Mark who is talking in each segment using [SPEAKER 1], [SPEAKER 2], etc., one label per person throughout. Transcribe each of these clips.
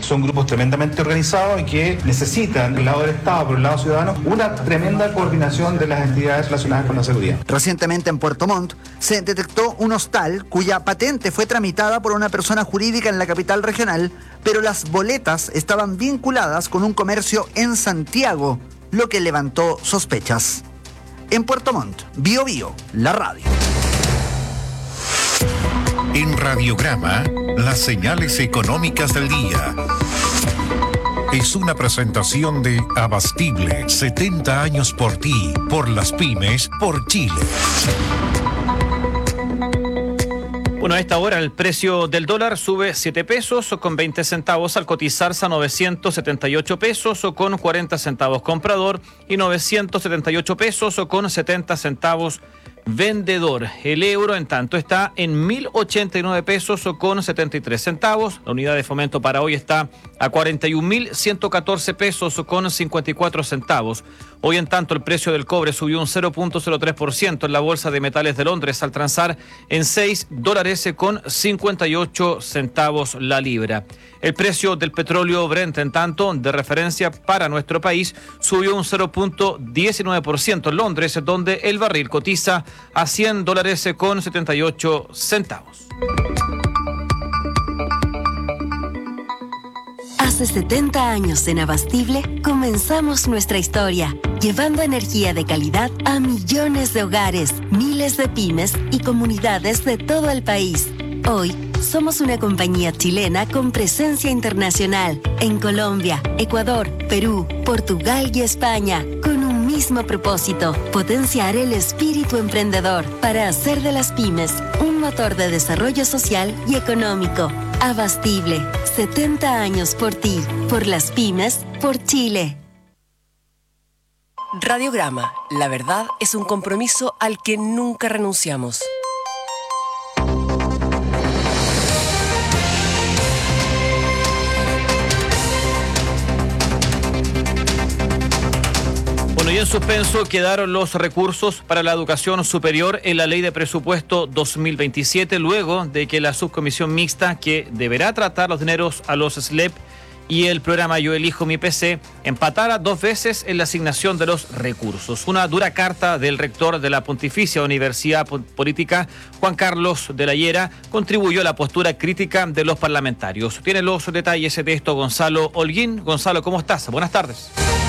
[SPEAKER 1] Son grupos tremendamente organizados y que necesitan, por el lado del Estado, por el lado ciudadano, una tremenda coordinación de las entidades relacionadas con la seguridad.
[SPEAKER 2] Recientemente en Puerto Montt se detectó un hostal cuya patente fue tramitada por una persona jurídica en la capital regional, pero las boletas estaban vinculadas con un comercio en Santiago, lo que levantó sospechas. En Puerto Montt, Bio Bio, la radio.
[SPEAKER 3] En Radiograma, las señales económicas del día. Es una presentación de Abastible, 70 años por ti, por las pymes, por Chile.
[SPEAKER 4] Bueno, a esta hora el precio del dólar sube 7 pesos con 20 centavos al cotizarse a 978 pesos con 40 centavos comprador y 978 pesos con 70 centavos vendedor. El euro, en tanto, está en 1.089 pesos con 73 centavos. La unidad de fomento para hoy está a 41.114 pesos con 54 centavos. Hoy, en tanto, el precio del cobre subió un 0.03% en la Bolsa de Metales de Londres al transar en $6 con 58 centavos la libra. El precio del petróleo Brent, en tanto, de referencia para nuestro país, subió un 0.19% en Londres, donde el barril cotiza a $100 con 78 centavos.
[SPEAKER 5] Hace 70 años en Abastible comenzamos nuestra historia, llevando energía de calidad a millones de hogares, miles de pymes y comunidades de todo el país. Hoy somos una compañía chilena con presencia internacional en Colombia, Ecuador, Perú, Portugal y España, con un mismo propósito: potenciar el espíritu emprendedor para hacer de las pymes un motor de desarrollo social y económico. Abastible, 70 años por ti, por las pymes, por Chile.
[SPEAKER 6] Radiograma, la verdad es un compromiso al que nunca renunciamos.
[SPEAKER 4] Bueno, y en suspenso quedaron los recursos para la educación superior en la Ley de Presupuesto 2027, luego de que la subcomisión mixta que deberá tratar los dineros a los SLEP y el programa Yo Elijo Mi PC empatara 2 veces en la asignación de los recursos. Una dura carta del rector de la Pontificia Universidad Política, Juan Carlos de la Hiera, contribuyó a la postura crítica de los parlamentarios. Tiene los detalles de esto Gonzalo Holguín. Gonzalo, ¿cómo estás? Buenas tardes.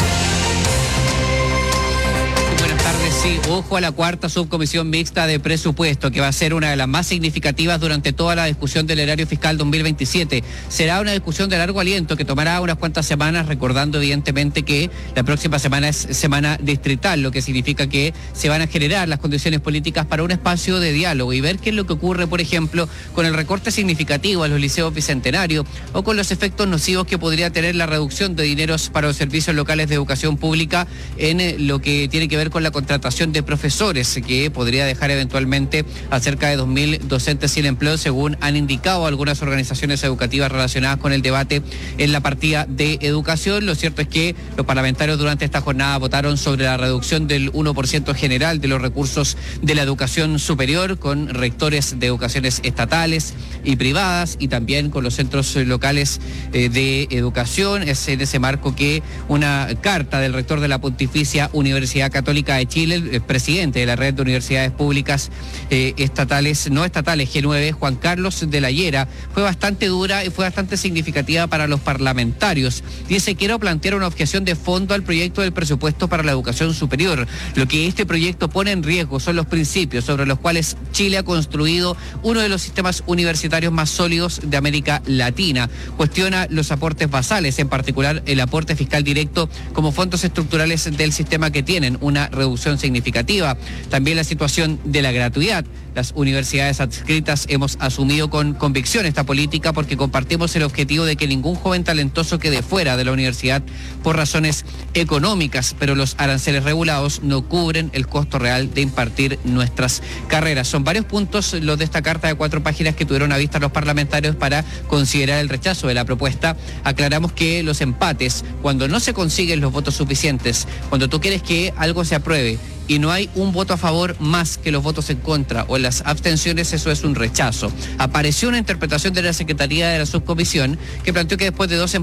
[SPEAKER 7] Sí, ojo a la cuarta subcomisión mixta de presupuesto, que va a ser una de las más significativas durante toda la discusión del erario fiscal 2027. Será una discusión de largo aliento que tomará unas cuantas semanas, recordando evidentemente que la próxima semana es semana distrital, lo que significa que se van a generar las condiciones políticas para un espacio de diálogo y ver qué es lo que ocurre, por ejemplo, con el recorte significativo a los liceos bicentenarios o con los efectos nocivos que podría tener la reducción de dineros para los servicios locales de educación pública en lo que tiene que ver con la contratación de profesores, que podría dejar eventualmente a cerca de 2.000 docentes sin empleo, según han indicado algunas organizaciones educativas relacionadas con el debate en la partida de educación. Lo cierto es que los parlamentarios durante esta jornada votaron sobre la reducción del 1% general de los recursos de la educación superior, con rectores de educaciones estatales y privadas y también con los centros locales de educación. Es en ese marco que una carta del rector de la Pontificia Universidad Católica de Chile, el presidente de la red de universidades públicas estatales, no estatales, G9, Juan Carlos de la Hiera, fue bastante dura y fue bastante significativa para los parlamentarios. Dice: quiero plantear una objeción de fondo al proyecto del presupuesto para la educación superior. Lo que este proyecto pone en riesgo son los principios sobre los cuales Chile ha construido uno de los sistemas universitarios más sólidos de América Latina. Cuestiona los aportes basales, en particular el aporte fiscal directo como fondos estructurales del sistema, que tienen una reducción significativa. También la situación de la gratuidad. Las universidades adscritas hemos asumido con convicción esta política porque compartimos el objetivo de que ningún joven talentoso quede fuera de la universidad por razones económicas, pero los aranceles regulados no cubren el costo real de impartir nuestras carreras. Son varios puntos los de esta carta de 4 páginas que tuvieron a vista los parlamentarios para considerar el rechazo de la propuesta. Aclaramos que los empates, cuando no se consiguen los votos suficientes, cuando tú quieres que algo se apruebe y no hay un voto a favor más que los votos en contra o en las abstenciones, eso es un rechazo. Apareció una interpretación de la Secretaría de la Subcomisión que planteó que después de 2